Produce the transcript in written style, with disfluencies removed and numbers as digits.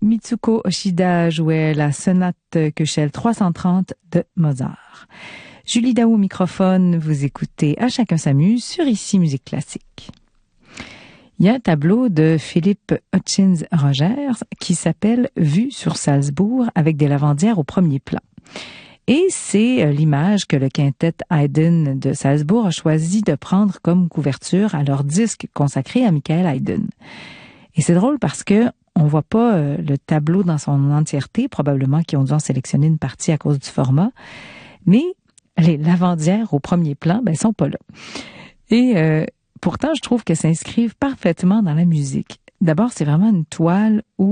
Mitsuko Oshida jouait la sonate Köchel 330 de Mozart. Julie Daou au microphone, vous écoutez À chacun s'amuse sur Ici Musique Classique. Il y a un tableau de Philippe Hutchins-Rogers qui s'appelle Vue sur Salzbourg avec des lavandières au premier plan. Et c'est l'image que le quintet Haydn de Salzbourg a choisi de prendre comme couverture à leur disque consacré à Michael Haydn. Et c'est drôle parce que on voit pas le tableau dans son entièreté, probablement qu'ils ont dû en sélectionner une partie à cause du format, mais les lavandières au premier plan, sont pas là. Et pourtant, je trouve qu'elles s'inscrivent parfaitement dans la musique. D'abord, c'est vraiment une toile où